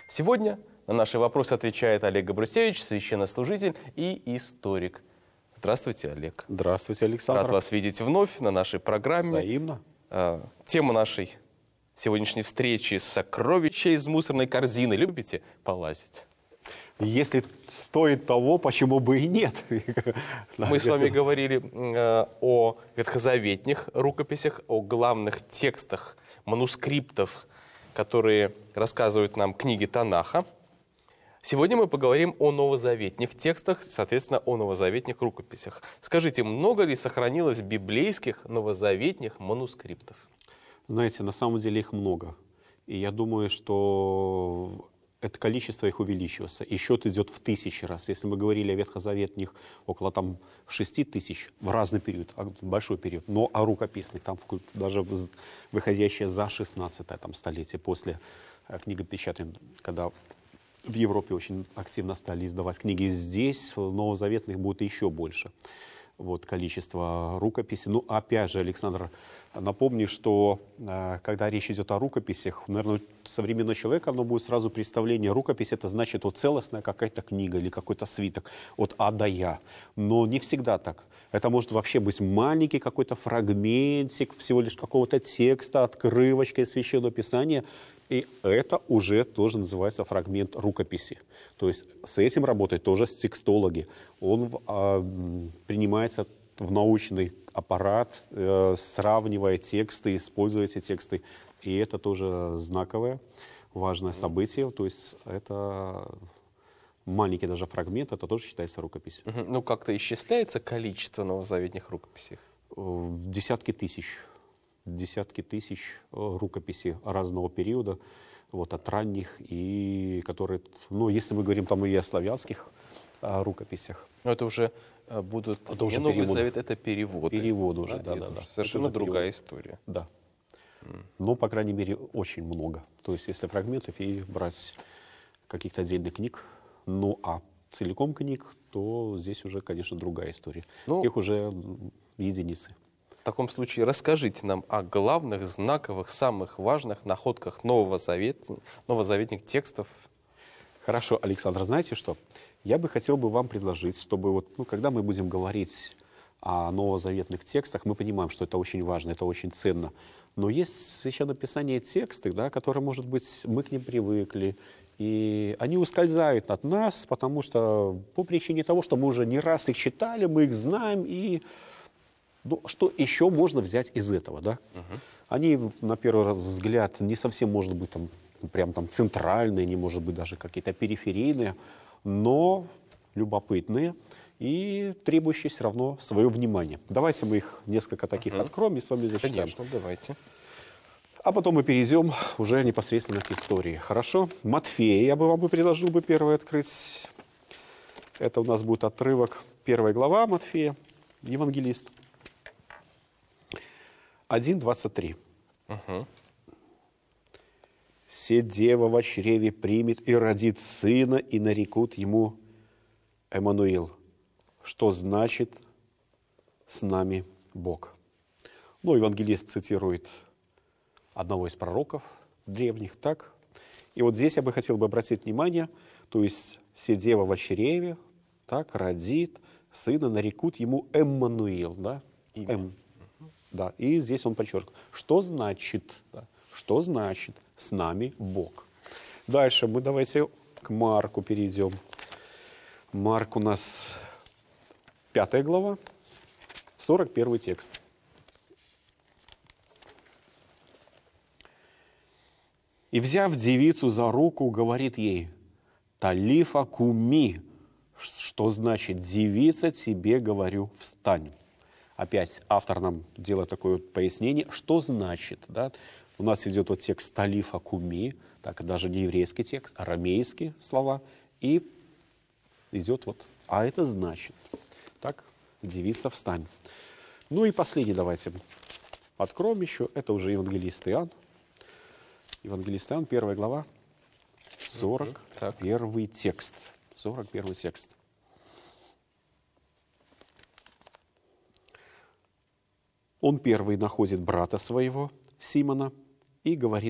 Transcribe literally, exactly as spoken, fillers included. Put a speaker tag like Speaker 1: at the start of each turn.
Speaker 1: Сегодня на наши вопросы отвечает Олег Габрусевич, священнослужитель и историк. Здравствуйте, Олег.
Speaker 2: Здравствуйте, Александр.
Speaker 1: Рад вас видеть вновь на нашей программе.
Speaker 2: Взаимно.
Speaker 1: А, тема нашей сегодняшней встречи — сокровища из мусорной корзины. Любите полазить?
Speaker 2: Если стоит того, почему бы и нет.
Speaker 1: Мы с вами говорили э, о ветхозаветных рукописях, о главных текстах, манускриптов, которые рассказывают нам книги Танаха. Сегодня мы поговорим о новозаветных текстах, соответственно, о новозаветных рукописях. Скажите, много ли сохранилось библейских новозаветных манускриптов?
Speaker 2: Знаете, на самом деле их много. И я думаю, что это количество их увеличивается. И счет идет в тысячи раз. Если мы говорили о ветхозаветных около там, шести тысяч в разный период, большой период, но о рукописных, там даже выходящие за шестнадцатое там, столетие, после книгопечатания, когда в Европе очень активно стали издавать книги, здесь новозаветных будет еще больше. Вот, количество рукописей. Ну, опять же, Александр, напомню, что э, когда речь идет о рукописях, наверное, современного человека, оно будет сразу представление: рукопись — это значит вот целостная какая-то книга или какой-то свиток от А до Я. Но не всегда так. Это может вообще быть маленький какой-то фрагментик всего лишь какого-то текста, открывочка из Священного Писания. И это уже тоже называется фрагмент рукописи. То есть с этим работают тоже текстологи. Он э, принимается в научный аппарат, э, сравнивая тексты, используя эти тексты. И это тоже знаковое, важное событие. То есть это маленький даже фрагмент, это тоже считается рукописью.
Speaker 1: Угу. Ну, как-то исчисляется количество новозаветных рукописей?
Speaker 2: Десятки тысяч. Десятки тысяч рукописей разного периода, вот, от ранних, и которые, ну, если мы говорим там и о славянских а, рукописях.
Speaker 1: Но это уже а, будут
Speaker 2: это
Speaker 1: не
Speaker 2: уже
Speaker 1: Новый
Speaker 2: перевод.
Speaker 1: Завет, это переводы.
Speaker 2: Переводы уже,
Speaker 1: да,
Speaker 2: да, да, да.
Speaker 1: Совершенно
Speaker 2: это
Speaker 1: другая
Speaker 2: перевод.
Speaker 1: история.
Speaker 2: Да. Mm. Но, по крайней мере, очень много. То есть, если фрагментов и брать каких-то отдельных книг, ну, а целиком книг, то здесь уже, конечно, другая история. Ну, их уже единицы.
Speaker 1: В таком случае расскажите нам о главных, знаковых, самых важных находках Нового Завета, новозаветных текстов.
Speaker 2: Хорошо, Александр, знаете что? Я бы хотел бы вам предложить, чтобы вот, ну, когда мы будем говорить о новозаветных текстах, мы понимаем, что это очень важно, это очень ценно. Но есть в Священном Писании тексты, да, которые, может быть, мы к ним привыкли, и они ускользают от нас, потому что по причине того, что мы уже не раз их читали, мы их знаем, и ну, что еще можно взять из этого, да? Uh-huh. Они, на первый взгляд, не совсем, может быть, там, прям там центральные, не может быть даже какие-то периферийные, но любопытные и требующие все равно свое внимание. Давайте мы их несколько таких uh-huh. откроем и с вами зачитаем.
Speaker 1: Конечно, давайте.
Speaker 2: А потом мы перейдем уже непосредственно к истории. Хорошо? Матфея я бы вам бы предложил бы первый открыть. Это у нас будет отрывок, первая глава Матфея, евангелист. один двадцать три. Uh-huh. «Се дева во чреве примет и родит сына, и нарекут ему Эммануил», что значит «с нами Бог». Ну, евангелист цитирует одного из пророков древних, так? И вот здесь я бы хотел бы обратить внимание, то есть «се дева во чреве», так, родит сына, нарекут ему Эммануил, да? Эм. Да, и здесь он подчеркивает, что значит, да, что значит «с нами Бог». Дальше мы давайте к Марку перейдем. Марк у нас пятая глава, сорок первый текст. «И, взяв девицу за руку, говорит ей: Талифа куми», что значит «девица, тебе говорю, встань». Опять автор нам делает такое вот пояснение, что значит. Да? У нас идет вот текст «талифа куми», так даже не еврейский текст, арамейские слова, и идет вот «а это значит». Так, девица, встань. Ну и последний давайте откроем еще, это уже евангелист Иоанн. Евангелист Иоанн, первая глава, сорок первый текст. сорок первый текст. Он первый находит брата своего, Симона, и говорит